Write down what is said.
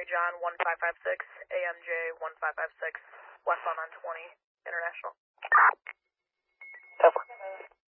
Mary John 1556, AMJ 1556, westbound on 20, International. Over.